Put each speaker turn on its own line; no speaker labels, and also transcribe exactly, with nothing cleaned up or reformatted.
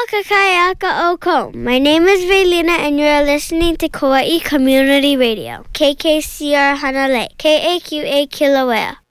kakayaka oko. My name is Vaylina and you are listening to Kauai Community Radio. K K C R Hanalei. K A Q A Kilauea.